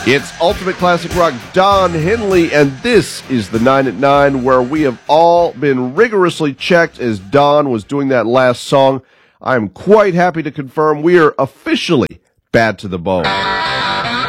It's Ultimate Classic Rock, Don Henley, and this is the 9 at 9, where we have all been rigorously checked as Don was doing that last song. I'm quite happy to confirm we are officially bad to the bone.